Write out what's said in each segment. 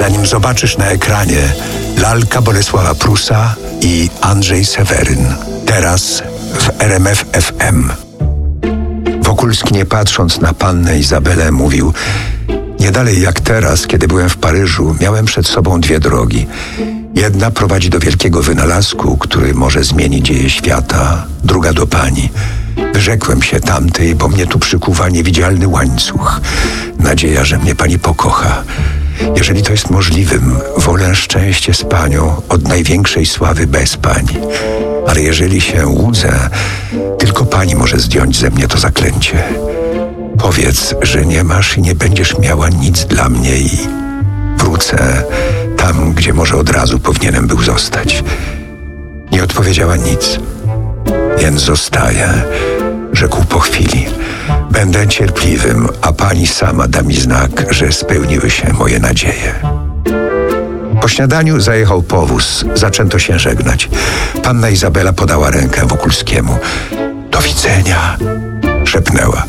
zanim zobaczysz na ekranie lalka Bolesława Prusa i Andrzej Seweryn. Teraz w RMF FM. Wokulski, nie patrząc na pannę Izabelę, mówił: nie dalej jak teraz, kiedy byłem w Paryżu, miałem przed sobą dwie drogi. Jedna prowadzi do wielkiego wynalazku, który może zmienić dzieje świata, druga do pani. Wyrzekłem się tamtej, bo mnie tu przykuwa niewidzialny łańcuch. Nadzieja, że mnie pani pokocha. Jeżeli to jest możliwym, wolę szczęście z panią od największej sławy bez pani. Ale jeżeli się łudzę, tylko pani może zdjąć ze mnie to zaklęcie. Powiedz, że nie masz i nie będziesz miała nic dla mnie i wrócę tam, gdzie może od razu powinienem był zostać. Nie odpowiedziała nic, więc zostaję, rzekł po chwili. Będę cierpliwym, a pani sama da mi znak, że spełniły się moje nadzieje. Po śniadaniu zajechał powóz. Zaczęto się żegnać. Panna Izabela podała rękę Wokulskiemu. Do widzenia, szepnęła.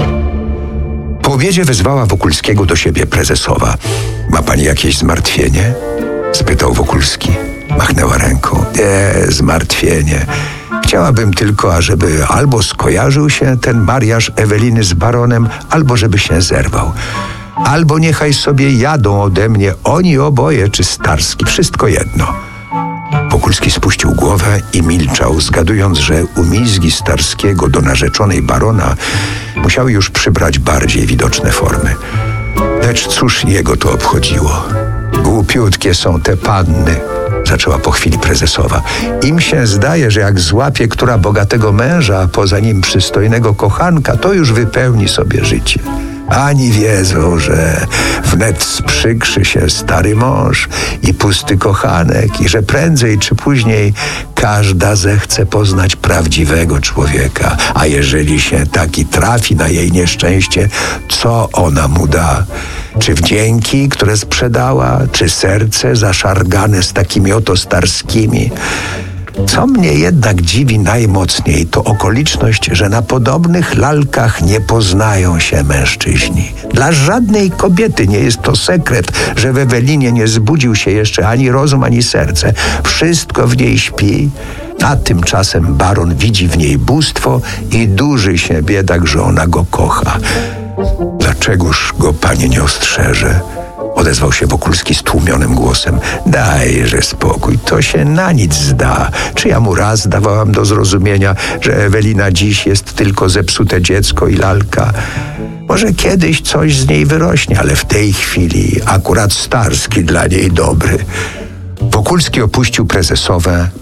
Po obiedzie wezwała Wokulskiego do siebie prezesowa. Ma pani jakieś zmartwienie? Spytał Wokulski. Machnęła ręką. Nie, zmartwienie. Chciałabym tylko, ażeby albo skojarzył się ten mariaż Eweliny z baronem, albo żeby się zerwał. Albo niechaj sobie jadą ode mnie oni oboje, czy Starski, wszystko jedno. Wokulski spuścił głowę i milczał, zgadując, że umizgi Starskiego do narzeczonej barona musiały już przybrać bardziej widoczne formy. Lecz cóż jego to obchodziło? Głupiutkie są te panny, zaczęła po chwili prezesowa. Im się zdaje, że jak złapie która bogatego męża, a poza nim przystojnego kochanka, to już wypełni sobie życie. Ani wiedzą, że wnet sprzykrzy się stary mąż i pusty kochanek i że prędzej czy później każda zechce poznać prawdziwego człowieka. A jeżeli się taki trafi na jej nieszczęście, co ona mu da? Czy wdzięki, które sprzedała, czy serce zaszargane z takimi oto Starskimi? Co mnie jednak dziwi najmocniej, to okoliczność, że na podobnych lalkach nie poznają się mężczyźni. Dla żadnej kobiety nie jest to sekret, że w Ewelinie nie zbudził się jeszcze ani rozum, ani serce. Wszystko w niej śpi, a tymczasem baron widzi w niej bóstwo i durzy się biedak, że ona go kocha. Dlaczegoż go panie nie ostrzeże? Odezwał się Wokulski stłumionym głosem. Dajże spokój, to się na nic zda. Czy ja mu raz dawałam do zrozumienia, że Ewelina dziś jest tylko zepsute dziecko i lalka? Może kiedyś coś z niej wyrośnie, ale w tej chwili akurat Starski dla niej dobry. Wokulski opuścił prezesowe,